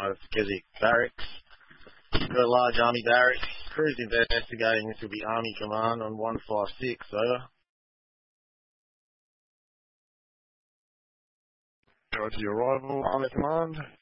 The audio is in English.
of Keswick Barracks. Got a large Army barracks. Crew's investigating. This will be Army Command on 156, over. Roger, arrival, Army Command.